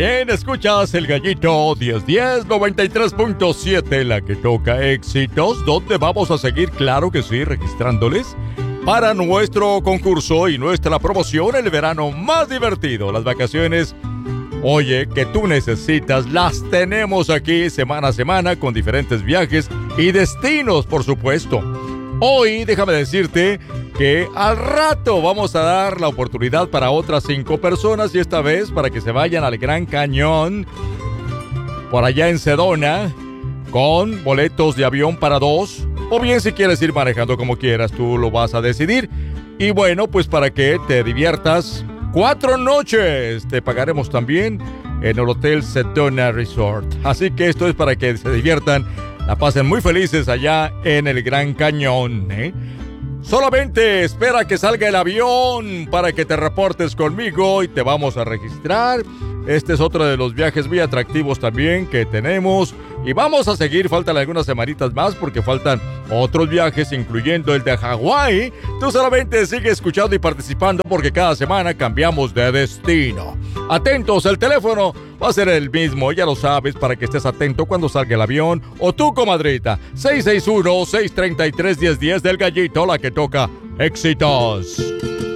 Bien, escuchas el Gallito 1010 93.7, la que toca éxitos, donde vamos a seguir, claro que sí, registrándoles para nuestro concurso y nuestra promoción, el verano más divertido, las vacaciones. Oye, que tú necesitas, las tenemos aquí semana a semana con diferentes viajes y destinos, por supuesto. Hoy, déjame decirte que al rato vamos a dar la oportunidad para otras 5 personas y esta vez para que se vayan al Gran Cañón, por allá en Sedona, con boletos de avión para 2, o bien si quieres ir manejando como quieras, tú lo vas a decidir. Y bueno, pues para que te diviertas, 4 noches te pagaremos también en el Hotel Sedona Resort. Así que esto es para que se diviertan, la pasen muy felices allá en el Gran Cañón, ¿eh? Solamente espera que salga el avión para que te reportes conmigo y te vamos a registrar. Este es otro de los viajes muy atractivos también que tenemos. Y vamos a seguir, faltan algunas semanitas más porque faltan otros viajes, incluyendo el de Hawái. Tú solamente sigue escuchando y participando porque cada semana cambiamos de destino. Atentos, el teléfono va a ser el mismo, ya lo sabes, para que estés atento cuando salga el avión. O tú, comadrita, 661-633-1010 del Gallito, la que toca éxitos.